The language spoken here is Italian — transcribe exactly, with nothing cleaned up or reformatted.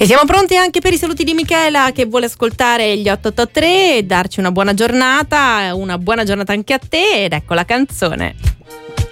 E siamo pronti anche per i saluti di Michela, che vuole ascoltare gli otto otto tre e darci una buona giornata, una buona giornata anche a te, ed ecco la canzone.